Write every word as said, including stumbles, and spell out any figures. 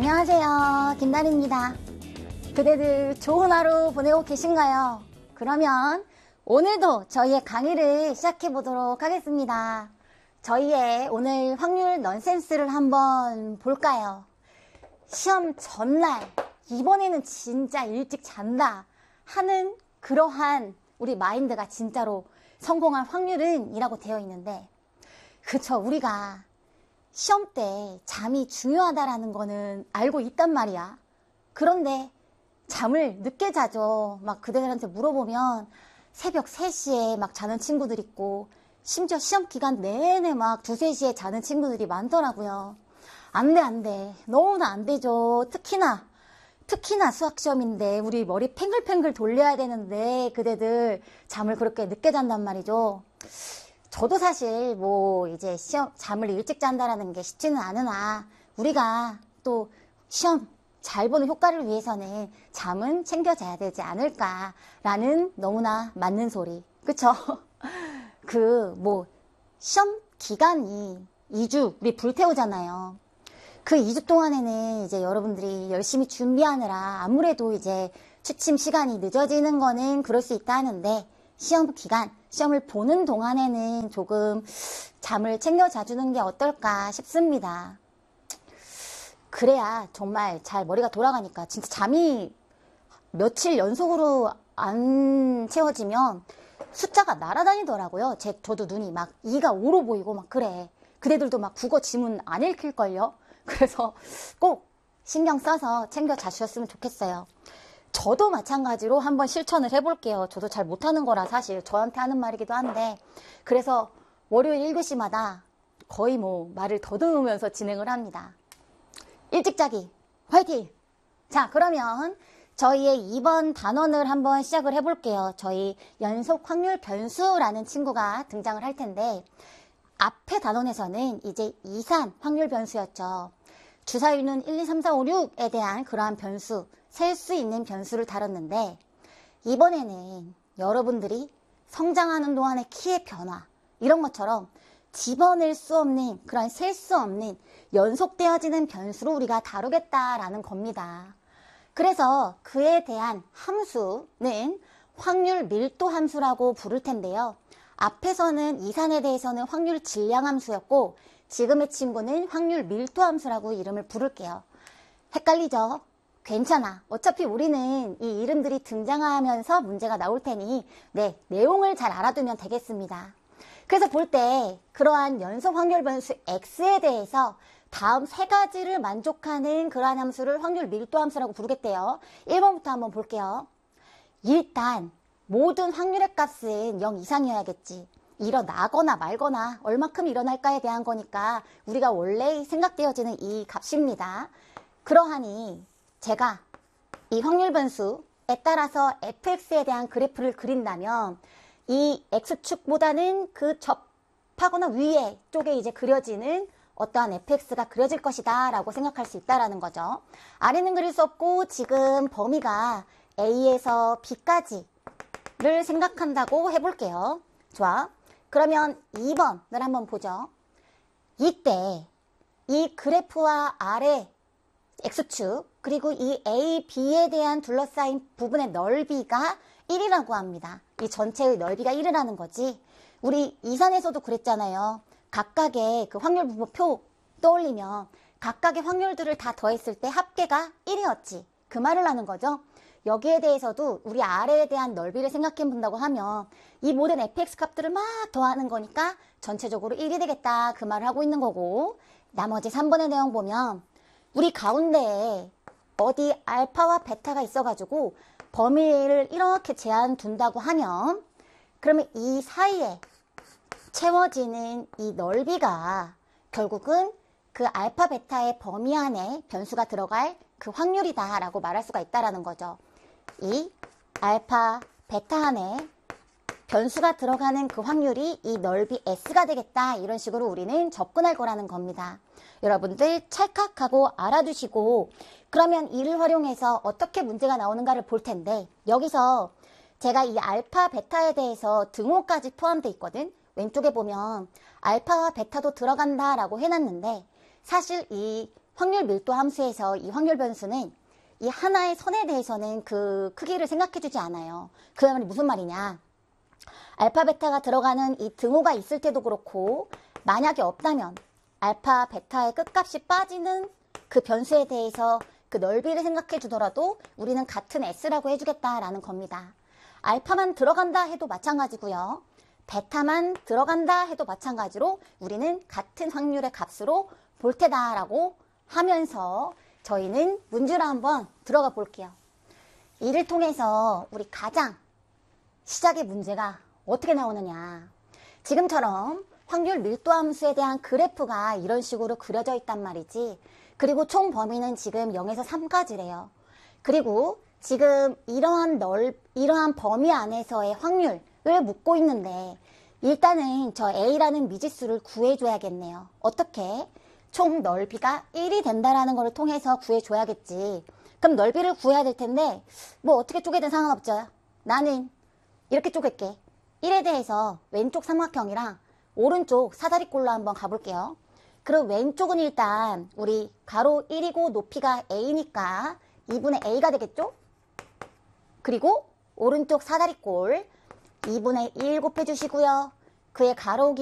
안녕하세요, 김나리입니다. 그대들 좋은 하루 보내고 계신가요? 그러면 오늘도 저희의 강의를 시작해 보도록 하겠습니다. 저희의 오늘 확률 넌센스를 한번 볼까요? 시험 전날 이번에는 진짜 일찍 잔다 하는 그러한 우리 마인드가 진짜로 성공할 확률은 이라고 되어 있는데, 그쵸, 우리가 시험 때 잠이 중요하다라는 거는 알고 있단 말이야. 그런데 잠을 늦게 자죠. 막 그대들한테 물어보면 새벽 세 시에 막 자는 친구들 있고, 심지어 시험 기간 내내 막 두세 시에 자는 친구들이 많더라고요. 안 돼, 안 돼. 너무나 안 되죠. 특히나, 특히나 수학시험인데 우리 머리 팽글팽글 돌려야 되는데 그대들 잠을 그렇게 늦게 잔단 말이죠. 저도 사실 뭐 이제 시험 잠을 일찍 잔다라는 게 쉽지는 않으나 우리가 또 시험 잘 보는 효과를 위해서는 잠은 챙겨자야 되지 않을까라는 너무나 맞는 소리. 그쵸? 그 뭐 시험 기간이 이 주 우리 불태우잖아요. 그 이 주 동안에는 이제 여러분들이 열심히 준비하느라 아무래도 이제 취침 시간이 늦어지는 거는 그럴 수 있다 하는데, 시험 기간, 시험을 보는 동안에는 조금 잠을 챙겨 자주는 게 어떨까 싶습니다. 그래야 정말 잘 머리가 돌아가니까. 진짜 잠이 며칠 연속으로 안 채워지면 숫자가 날아다니더라고요. 제, 저도 눈이 막 이가 오로 보이고 막 그래. 그대들도 막 국어 지문 안 읽힐걸요? 그래서 꼭 신경 써서 챙겨 자주셨으면 좋겠어요. 저도 마찬가지로 한번 실천을 해볼게요. 저도 잘 못하는 거라 사실 저한테 하는 말이기도 한데, 그래서 월요일 일 교시마다 거의 뭐 말을 더듬으면서 진행을 합니다. 일찍 자기 화이팅! 자, 그러면 저희의 이번 단원을 한번 시작을 해볼게요. 저희 연속 확률 변수라는 친구가 등장을 할 텐데, 앞의 단원에서는 이제 이산 확률 변수였죠. 주사위는 일, 이, 삼, 사, 오, 육에 대한 그러한 변수, 셀 수 있는 변수를 다뤘는데, 이번에는 여러분들이 성장하는 동안의 키의 변화, 이런 것처럼 집어낼 수 없는, 그런 셀 수 없는 연속되어지는 변수로 우리가 다루겠다라는 겁니다. 그래서 그에 대한 함수는 확률 밀도 함수라고 부를 텐데요. 앞에서는 이산에 대해서는 확률 질량 함수였고, 지금의 친구는 확률 밀도 함수라고 이름을 부를게요. 헷갈리죠? 괜찮아. 어차피 우리는 이 이름들이 등장하면서 문제가 나올 테니 네, 내용을 잘 알아두면 되겠습니다. 그래서 볼 때 그러한 연속 확률 변수 x에 대해서 다음 세 가지를 만족하는 그러한 함수를 확률 밀도 함수라고 부르겠대요. 일 번부터 한번 볼게요. 일단 모든 확률의 값은 영 이상이어야겠지. 일어나거나 말거나 얼마큼 일어날까에 대한 거니까 우리가 원래 생각되어지는 이 값입니다. 그러하니 제가 이 확률 변수에 따라서 에프엑스에 대한 그래프를 그린다면 이 x축보다는 그 접하거나 위에 쪽에 이제 그려지는 어떠한 에프엑스가 그려질 것이다 라고 생각할 수 있다라는 거죠. 아래는 그릴 수 없고 지금 범위가 A에서 B까지를 생각한다고 해볼게요. 좋아. 그러면 이 번을 한번 보죠. 이때 이 그래프와 아래 X축 그리고 이 A, B에 대한 둘러싸인 부분의 넓이가 일이라고 합니다. 이 전체의 넓이가 일이라는 거지. 우리 이산에서도 그랬잖아요. 각각의 그 확률 분포표 떠올리면 각각의 확률들을 다 더했을 때 합계가 일이었지. 그 말을 하는 거죠. 여기에 대해서도 우리 아래에 대한 넓이를 생각해 본다고 하면 이 모든 에프엑스 값들을 막 더하는 거니까 전체적으로 일이 되겠다 그 말을 하고 있는 거고, 나머지 삼 번의 내용 보면 우리 가운데에 어디 알파와 베타가 있어가지고 범위를 이렇게 제한 둔다고 하면, 그러면 이 사이에 채워지는 이 넓이가 결국은 그 알파 베타의 범위 안에 변수가 들어갈 그 확률이다 라고 말할 수가 있다라는 거죠. 이 알파 베타 안에 변수가 들어가는 그 확률이 이 넓이 S가 되겠다, 이런 식으로 우리는 접근할 거라는 겁니다. 여러분들 찰칵하고 알아두시고, 그러면 이를 활용해서 어떻게 문제가 나오는가를 볼 텐데, 여기서 제가 이 알파 베타에 대해서 등호까지 포함되어 있거든. 왼쪽에 보면 알파와 베타도 들어간다 라고 해놨는데, 사실 이 확률 밀도 함수에서 이 확률 변수는 이 하나의 선에 대해서는 그 크기를 생각해 주지 않아요. 그 말이 무슨 말이냐. 알파, 베타가 들어가는 이 등호가 있을 때도 그렇고 만약에 없다면 알파, 베타의 끝값이 빠지는 그 변수에 대해서 그 넓이를 생각해 주더라도 우리는 같은 S라고 해주겠다라는 겁니다. 알파만 들어간다 해도 마찬가지고요. 베타만 들어간다 해도 마찬가지로 우리는 같은 확률의 값으로 볼 테다라고 하면서 저희는 문제를 한번 들어가 볼게요. 이를 통해서 우리 가장 시작의 문제가 어떻게 나오느냐. 지금처럼 확률 밀도 함수에 대한 그래프가 이런 식으로 그려져 있단 말이지. 그리고 총 범위는 지금 영에서 삼까지래요. 그리고 지금 이러한 넓, 이러한 범위 안에서의 확률을 묻고 있는데 일단은 저 A라는 미지수를 구해줘야겠네요. 어떻게? 총 넓이가 일이 된다라는 걸 통해서 구해줘야겠지. 그럼 넓이를 구해야 될 텐데 뭐 어떻게 쪼개든 상관없죠. 나는 이렇게 쪼갤게. 일에 대해서 왼쪽 삼각형이랑 오른쪽 사다리꼴로 한번 가볼게요. 그럼 왼쪽은 일단 우리 가로 일이고 높이가 A니까 이분의 A가 되겠죠? 그리고 오른쪽 사다리꼴 이분의 일 곱해주시고요. 그의 가로